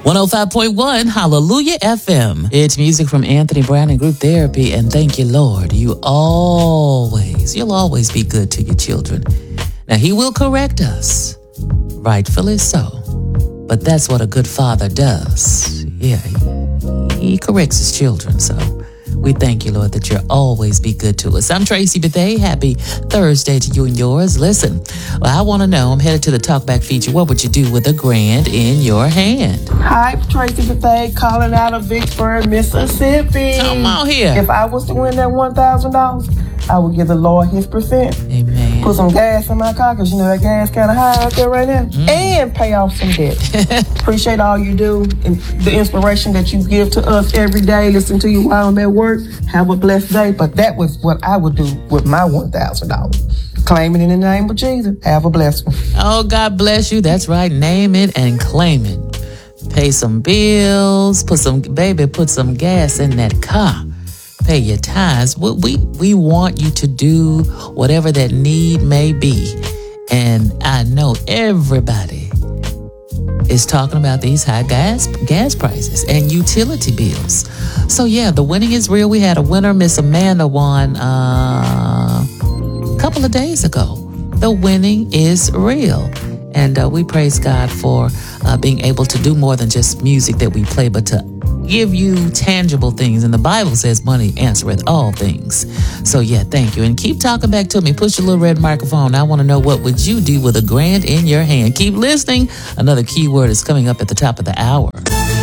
105.1 Hallelujah FM. It's music from Anthony Brown and Group Therapy. And thank you, Lord. You'll always be good to your children. Now, He will correct us, rightfully so. But that's what a good father does. Yeah, he corrects his children. So we thank you, Lord, that you'll always be good to us. I'm Tracy Bethay. Happy Thursday to you and yours. Listen, well, I want to know, I'm headed to the Talkback feature. What would you do with $1,000 in your hand? Hi, Tracy Bethay, calling out of Vicksburg, Mississippi. Come on here. If I was to win that $1,000, I would give the Lord His percent. Amen. Put some gas in my car, because you know that gas kind of high out there right now. And pay off some debt. Appreciate all you do and the inspiration that you give to us every day. Listen to you while I'm at work. Have a blessed day. But that was what I would do with my $1,000. Claim it in the name of Jesus. Have a blessed one. Oh, God bless you. That's right. Name it and claim it. Pay some bills. Put some gas in that car. Pay your tithes. We want you to do whatever that need may be. And I know everybody is talking about these high gas prices and utility bills. So yeah, the winning is real. We had a winner, Miss Amanda won a couple of days ago. The winning is real. And we praise God for being able to do more than just music that we play, but to give you tangible things. And the Bible says money answereth all things. So yeah, thank you. And keep talking back to me. Push your little red microphone. I want to know, what would you do with $1,000 in your hand? Keep listening. Another keyword is coming up at the top of the hour.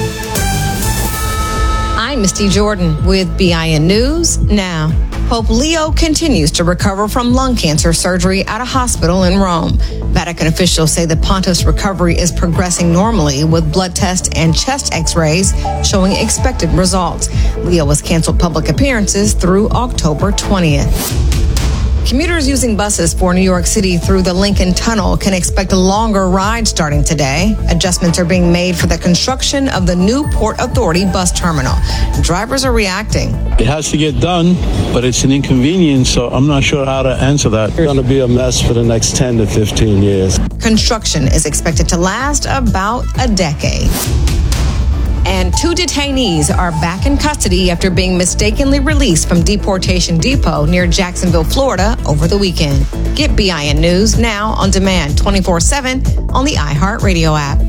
I'm Misty Jordan with BIN News Now. Pope Leo continues to recover from lung cancer surgery at a hospital in Rome. Vatican officials say the pontiff's recovery is progressing normally, with blood tests and chest x-rays showing expected results. Leo has canceled public appearances through October 20th. Commuters using buses for New York City through the Lincoln Tunnel can expect a longer ride starting today. Adjustments are being made for the construction of the new Port Authority bus terminal. Drivers are reacting. It has to get done, but it's an inconvenience, so I'm not sure how to answer that. It's going to be a mess for the next 10 to 15 years. Construction is expected to last about a decade. And 2 detainees are back in custody after being mistakenly released from Deportation Depot near Jacksonville, Florida over the weekend. Get BIN News now on demand 24/7 on the iHeartRadio app.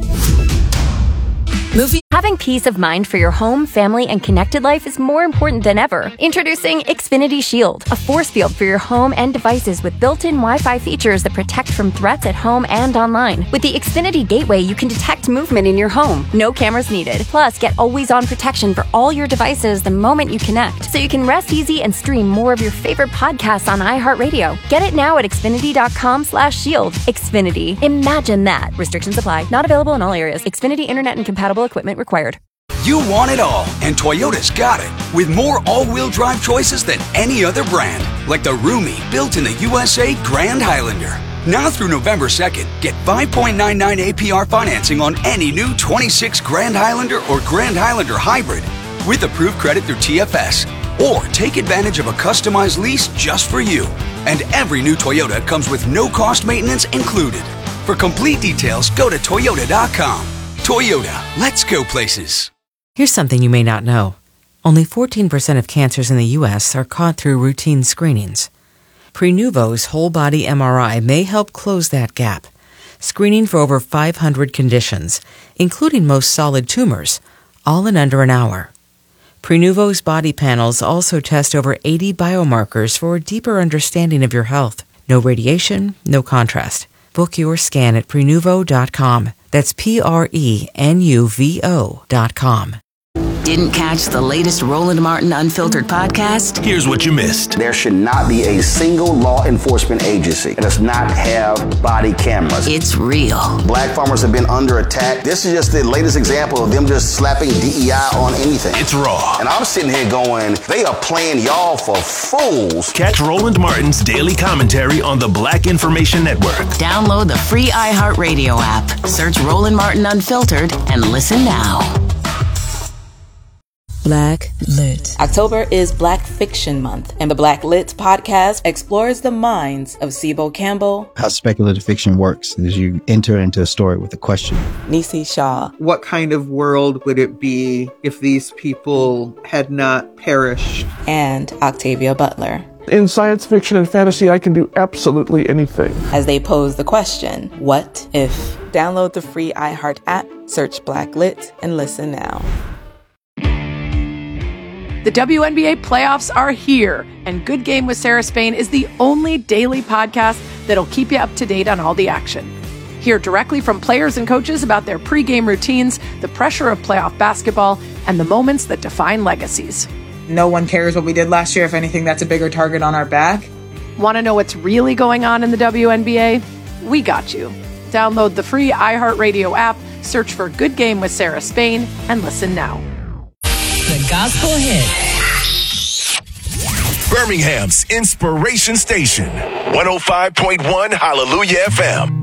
Having peace of mind for your home, family, and connected life is more important than ever. Introducing Xfinity Shield, a force field for your home and devices with built-in Wi-Fi features that protect from threats at home and online. With the Xfinity Gateway, you can detect movement in your home. No cameras needed. Plus, get always-on protection for all your devices the moment you connect, so you can rest easy and stream more of your favorite podcasts on iHeartRadio. Get it now at Xfinity.com/shield. Xfinity. Imagine that. Restrictions apply. Not available in all areas. Xfinity Internet and compatible equipment required. You want it all, and Toyota's got it. With more all-wheel drive choices than any other brand. Like the roomy, built in the USA Grand Highlander. Now through November 2nd, get 5.99 APR financing on any new 26 Grand Highlander or Grand Highlander Hybrid with approved credit through TFS. Or take advantage of a customized lease just for you. And every new Toyota comes with no-cost maintenance included. For complete details, go to Toyota.com. Toyota, let's go places. Here's something you may not know. Only 14% of cancers in the U.S. are caught through routine screenings. Prenuvo's whole-body MRI may help close that gap, screening for over 500 conditions, including most solid tumors, all in under an hour. Prenuvo's body panels also test over 80 biomarkers for a deeper understanding of your health. No radiation, no contrast. Book your scan at Prenuvo.com. That's Prenuvo.com. Didn't catch the latest Roland Martin Unfiltered podcast? Here's what you missed. There should not be a single law enforcement agency that does not have body cameras. It's real. Black farmers have been under attack. This is just the latest example of them just slapping DEI on anything. It's raw. And I'm sitting here going, they are playing y'all for fools. Catch Roland Martin's daily commentary on the Black Information Network. Download the free iHeartRadio app. Search Roland Martin Unfiltered and listen now. Black Lit. October is Black Fiction Month, and the Black Lit podcast explores the minds of Sibo Campbell. How speculative fiction works is you enter into a story with a question. Nisi Shaw. What kind of world would it be if these people had not perished? And Octavia Butler. In science fiction and fantasy, I can do absolutely anything. As they pose the question, what if? Download the free iHeart app, search Black Lit, and listen now. The WNBA playoffs are here, and Good Game with Sarah Spain is the only daily podcast that'll keep you up to date on all the action. Hear directly from players and coaches about their pregame routines, the pressure of playoff basketball, and the moments that define legacies. No one cares what we did last year. If anything, that's a bigger target on our back. Want to know what's really going on in the WNBA? We got you. Download the free iHeartRadio app, search for Good Game with Sarah Spain, and listen now. The Gospel Hit. Birmingham's Inspiration Station. 105.1 Hallelujah FM.